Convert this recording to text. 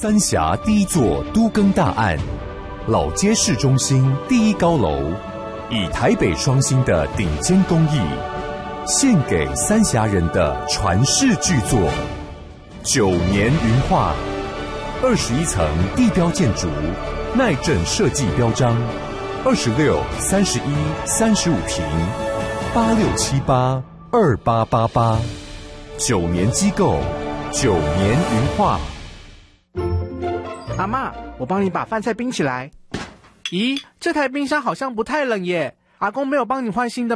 三峡第一座都更大案，老街市中心第一高楼，以台北双星的顶尖工艺，献给三峡人的传世巨作9年云画，21层地标建筑，耐震设计标章，26、31、35坪，86782888，9年机构，9年云画。 阿嬷，我帮你把饭菜冰起来。咦，这台冰箱好像不太冷耶。阿公没有帮你换新的